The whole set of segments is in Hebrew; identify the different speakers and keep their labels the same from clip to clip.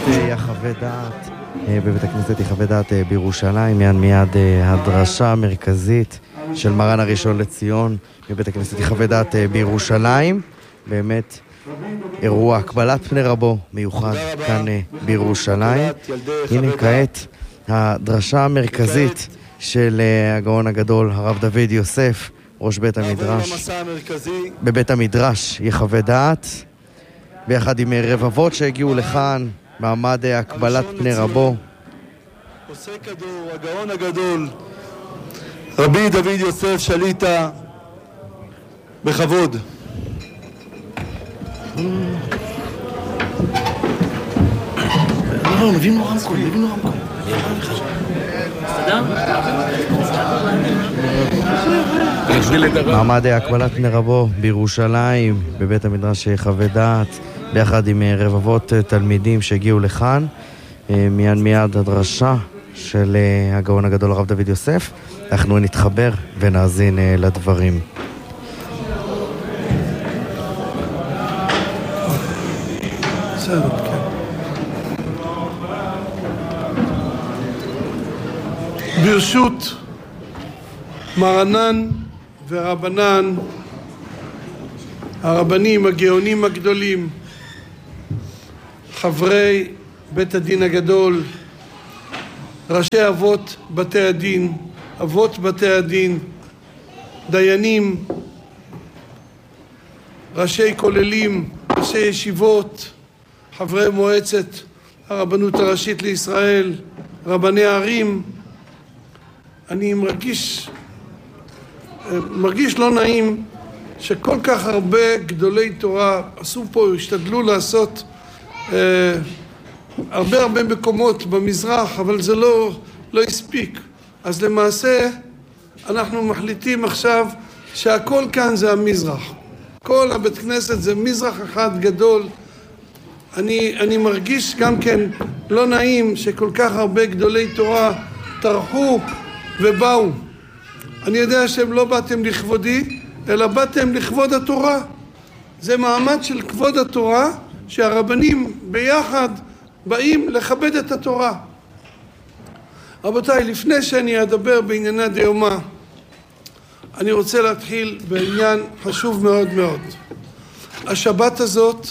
Speaker 1: יחווה דעת בבית הכנסת יחווה דעת בירושלים. מיד הדרשה המרכזית של מרן הראשון לציון בבית הכנסת יחווה דעת בירושלים. באמת אירוע קבלת פני רבו מיוחד כאן בירושלים. הנה כעת הדרשה המרכזית של הגאון הגדול הרב דוד יוסף, ראש בית המדרש בבית המדרש יחווה דעת, ביחד עם רבבות שהגיעו לכאן מעמד הקבלת פני רבו.
Speaker 2: עושה כדור, הגאון הגדול רבי דוד יוסף שליטה, בכבוד.
Speaker 3: לא, מביאים לו רמקול, מביאים לו רמקול.
Speaker 1: מעמד הקבלת פני רבו בירושלים בבית המדרש יחווה דעת, ביחד עם רבבות תלמידים שהגיעו לכאן. מיד הדרשה של הגאון הגדול הרב דוד יוסף. אנחנו נתחבר ונאזין לדברים.
Speaker 4: ברשות מרנן ורבנן, הרבנים הגאונים הגדולים, חברי בית הדין הגדול, ראשי אבות בתי הדין, אבות בתי הדין, דיינים, ראשי כוללים, ראשי ישיבות, חברי מועצת הרבנות הראשית לישראל, רבני ערים. אני מרגיש לא נעים שכל כך הרבה גדולי תורה עשו פה, השתדלו לעשות הרבה מקומות במזרח, אבל זה לא הספיק. אז למעשה אנחנו מחליטים עכשיו שהכל כאן זה המזרח. כל הבית כנסת זה מזרח אחד גדול. אני מרגיש גם כן לא נעים שכל כך הרבה גדולי תורה טרחו ובאו. אני יודע שהם לא באתם לכבודי, אלא באתם לכבוד התורה. זה מעמד של כבוד התורה, שהרבנים ביחד באים לכבד את התורה. רבותיי, לפני שאני אדבר בענייני דיומא, אני רוצה להתחיל בעניין חשוב מאוד מאוד. השבת הזאת,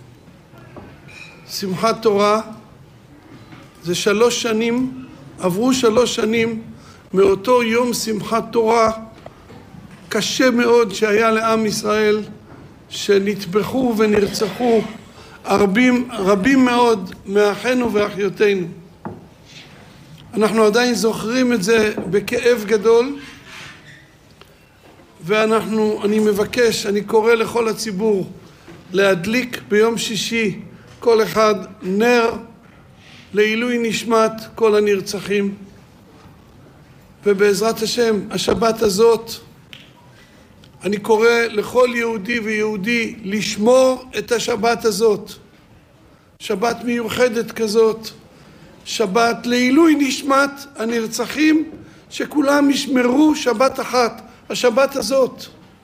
Speaker 4: שמחת תורה, זה 3 שנים, עברו 3 שנים מאותו יום שמחת תורה קשה מאוד שהיה לעם ישראל, שנטבחו ונרצחו רבים מאוד מאחינו ואחיותינו. אנחנו עדיין זוכרים את זה בכאב גדול, אני מבקש, אני קורא לכל הציבור להדליק ביום שישי כל אחד נר לעילוי נשמת כל הנרצחים. ובעזרת השם, השבת הזאת, אני קורא לכל יהודי ויהודי לשמור את השבת הזאת. שבת מיוחדת כזאת, שבת לעילוי נשמת הנרצחים, שכולם ישמרו שבת אחת, השבת הזאת.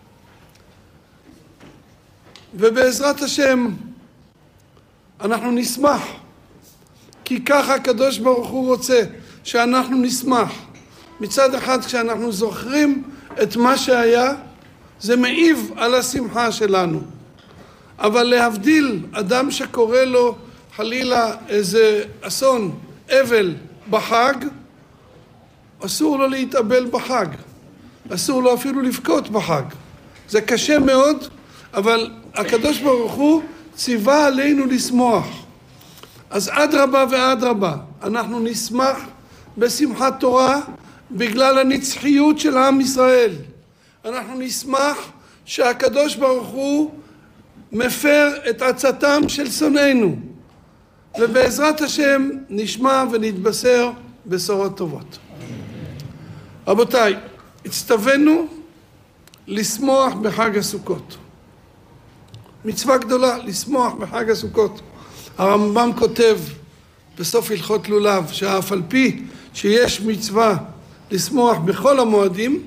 Speaker 4: ובעזרת השם, אנחנו נשמח, כי ככה הקדוש ברוך הוא רוצה שאנחנו נשמח. מצד אחד, כשאנחנו זוכרים את מה שהיה, זה מעיב על השמחה שלנו. אבל להבדיל, אדם שקורא לו חלילה איזה אסון, אבל בחג, אסור לו להתאבל בחג. אסור לו אפילו לבכות בחג. זה קשה מאוד, אבל הקדוש ברוך הוא ציווה עלינו לשמוח. אז אדרבה ואדרבה, אנחנו נשמח בשמחת תורה בגלל הנצחיות של עם ישראל. אנחנו נשמח שהקדוש ברוך הוא מפר את עצתם של שונאינו. ובעזרת השם נשמע ונתבשר בשורות טובות. רבותיי, הצטווינו לשמוח בחג הסוכות. מצווה גדולה לשמוח בחג הסוכות. הרמב"ם כותב בסוף הלכות לולב שאף על פי שיש מצווה לשמוח בכל המועדים,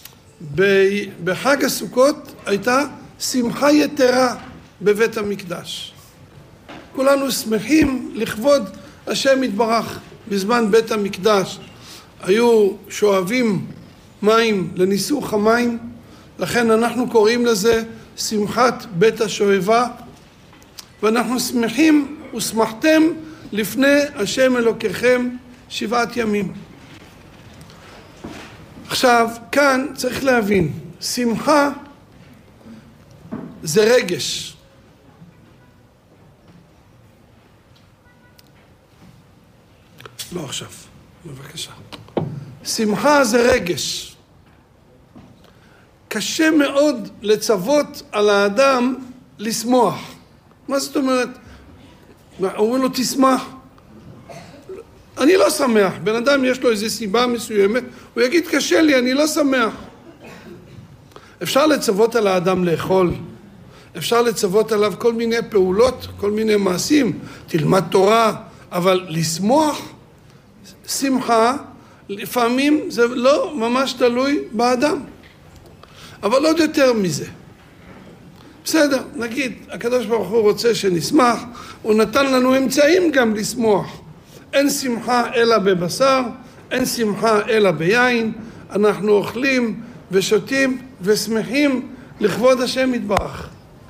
Speaker 4: בחג הסוכות הייתה שמחה יתרה בבית המקדש. כולנו שמחים לכבוד השם יתברך. בזמן בית המקדש היו שואבים מים לניסוך המים, לכן אנחנו קוראים לזה שמחת בית השואבה, ואנחנו שמחים ושמחתם לפני השם אלוקיכם 7 ימים. עכשיו, כאן צריך להבין, שמחה זה רגש. לא עכשיו, בבקשה. שמחה זה רגש. קשה מאוד לצוות על האדם לשמוח. מה זאת אומרת? אומרים לו תשמח. אני לא שמח. בן אדם יש לו איזו סיבה מסוימת, הוא יגיד קשה לי, אני לא שמח. אפשר לצוות על האדם לאכול. אפשר לצוות עליו כל מיני פעולות, כל מיני מעשים. תלמד תורה, אבל לשמוח, שמחה, לפעמים זה לא ממש תלוי באדם. אבל עוד יותר מזה. בסדר, נגיד, הקדוש ברוך הוא רוצה שנשמח, הוא נתן לנו אמצעים גם לשמוח. אין שמחה אלא בבשר, אין שמחה אלא ביין, אנחנו אוכלים ושותים ושמחים לכבוד השם יתברך.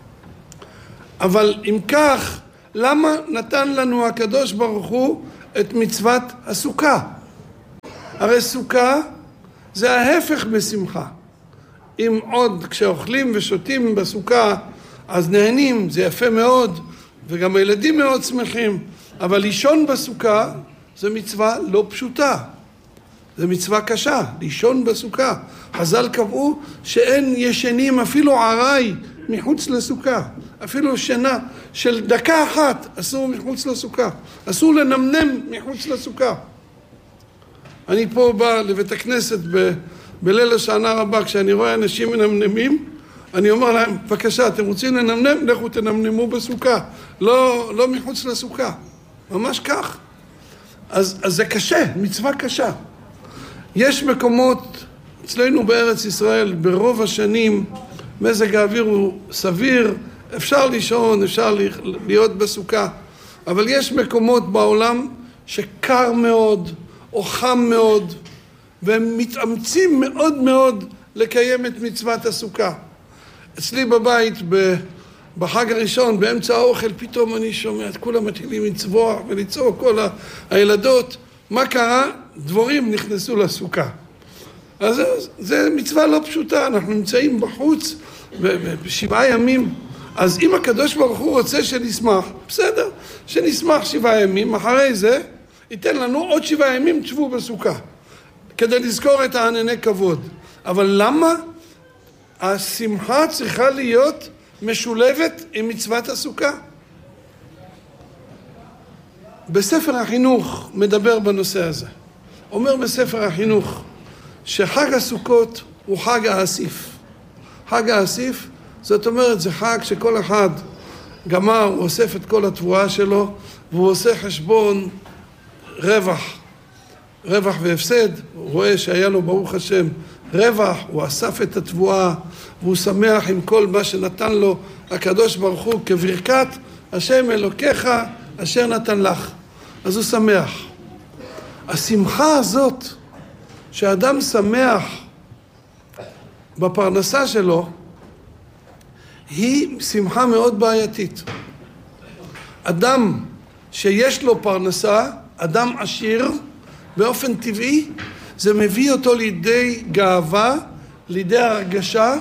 Speaker 4: אבל אם כך, למה נתן לנו הקדוש ברוך הוא את מצוות הסוכה? הרי סוכה זה ההפך בשמחה. אם עוד כשאוכלים ושותים בסוכה אז נהנים, זה יפה מאוד, וגם הילדים מאוד שמחים, אבל לישון בסוכה זה מצווה לא פשוטה, זה מצווה קשה, לישון בסוכה. חז"ל קבעו שאין ישנים אפילו עראי מחוץ לסוכה, אפילו שינה של דקה אחת אסור מחוץ לסוכה, אסור לנמנם מחוץ לסוכה. אני פה בא לבית הכנסת בליל השנה רבה, כשאני רואה אנשים מנמנמים, אני אומר להם, בבקשה, אתם רוצים לנמנם? לכו תנמנמו בסוכה, לא מחוץ לסוכה. ממש כך. אז זה קשה, מצווה קשה. יש מקומות, אצלנו בארץ ישראל, ברוב השנים, מזג האוויר הוא סביר, אפשר לישון, אפשר להיות בסוכה, אבל יש מקומות בעולם שקר מאוד, או חם מאוד, והם מתאמצים מאוד מאוד לקיים את מצוות הסוכה. אצלי בבית, בחג הראשון, באמצע האוכל, פתאום אני שומע את כולם מתחילים לצבוע ולצעוק, כל הילדות. מה קרה? דבורים נכנסו לסוכה. אז זה מצווה לא פשוטה, אנחנו נמצאים בחוץ ב7 ימים. אז אם הקדוש ברוך הוא רוצה שנשמח, בסדר, שנשמח 7 ימים, אחרי זה ייתן לנו עוד 7 ימים תשבו בסוכה, כדי לזכור את הענני כבוד. אבל למה השמחה צריכה להיות משולבת עם מצוות הסוכה? בספר החינוך מדבר בנושא הזה. אומר בספר החינוך שחג הסוכות הוא חג האסיף. חג האסיף, זאת אומרת, זה חג שכל אחד גמר, הוא אוסף את כל התבואה שלו, והוא עושה חשבון רווח והפסד. הוא רואה שהיה לו ברוך השם רווח, הוא אסף את התבואה, והוא שמח עם כל מה שנתן לו הקדוש ברוך הוא כברכת השם אלוקיך אשר נתן לך. אז הוא שמח. השמחה הזאת שאדם שמח בפרנסה שלו היא שמחה מאוד בעייתית. אדם שיש לו פרנסה, אדם עשיר, באופן טבעי זה מביא אותו לידי גאווה, לידי הרגשה,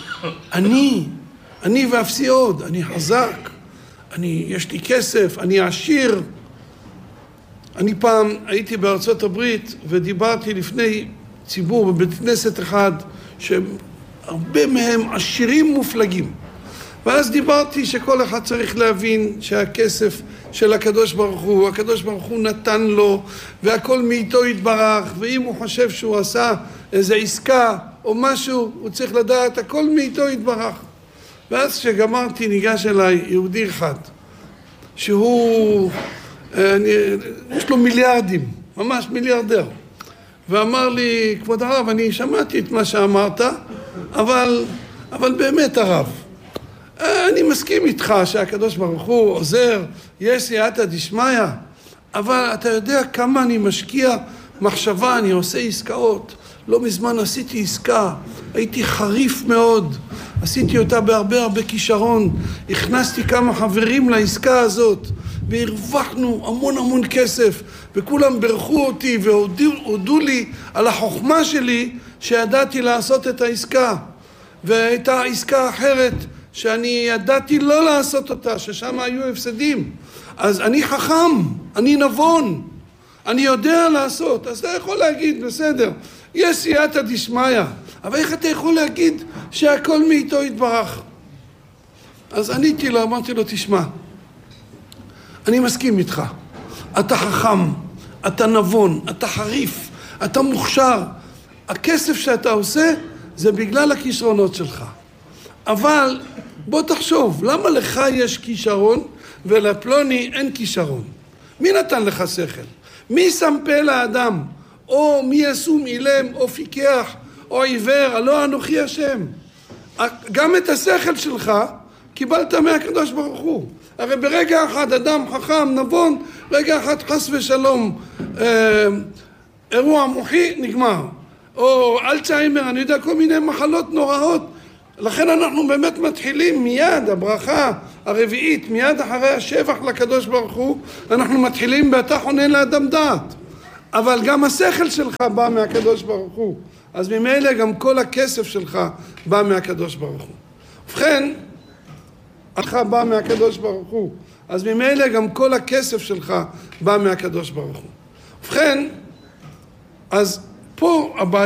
Speaker 4: אני ואפסי עוד, אני חזק, יש לי כסף, אני עשיר. אני פעם הייתי בארצות הברית ודיברתי לפני ציבור בבית כנסת אחד שהרבה מהם עשירים מופלגים, ואז דיברתי שכל אחד צריך להבין שהכסף של הקדוש ברוך הוא, הקדוש ברוך הוא נתן לו והכל מאיתו יתברך, ואם הוא חושב שהוא עשה איזו עסקה או משהו, הוא צריך לדעת הכל מאיתו יתברך. ואז כשגמרתי ניגש אליי יהודי אחד שהוא יש לו מיליארדים, ממש מיליארדר, ואמר לי, כבוד הרב, אני שמעתי את מה שאמרת, אבל באמת הרב, אני מסכים איתך שהקדוש ברוך הוא עוזר, יש סייעתא דשמיא, אבל אתה יודע כמה אני משקיע מחשבה, אני עושה עסקאות. לא מזמן עשיתי עסקה, הייתי חריף מאוד, עשיתי אותה בהרבה כישרון, הכנסתי כמה חברים לעסקה הזאת, והרווחנו המון כסף, וכולם ברכו אותי והודו לי על החוכמה שלי שידעתי לעשות את העסקה. והייתה עסקה אחרת שאני ידעתי לא לעשות אותה, ששם היו הפסדים. אז אני חכם, אני נבון, אני יודע לעשות. אז אתה יכול להגיד, בסדר, יש סייעתא דשמיא, אבל איך אתה יכול להגיד שהכל מאיתו יתברך? אז עניתי לו, אמרתי לו, תשמע, אני מסכים איתך, אתה חכם, אתה נבון, אתה חריף, אתה מוכשר, הכסף שאתה עושה זה בגלל הכישרונות שלך. אבל בוא תחשוב, למה לך יש כישרון ולפלוני אין כישרון? מי נתן לך שכל? מי שם פה לאדם? או מי ישום אילם או פיקח או עיוור? הלא אנוכי השם. גם את השכל שלך קיבלת מהקדוש ברוך הוא. הרי ברגע אחד אדם חכם, נבון, רגע אחד חס ושלום אירוע מוחי, נגמר. או אלצהיימר, אני יודע, כל מיני מחלות נוראות. לכן אנחנו באמת מתחילים מיד, הברכה הרביעית, מיד אחרי השבח לקדוש ברוך הוא, אנחנו מתחילים באתה חונן לאדם דעת. אבל גם השכל שלך בא מהקדוש ברוך הוא. אז ממילא גם כל הכסף שלך בא מהקדוש ברוך הוא. ובכן, בא מהקדוש ברוך הוא. אז ממילא גם כל הכסף שלך בא מהקדוש ברוך הוא. ובכן, אז פה הבעיה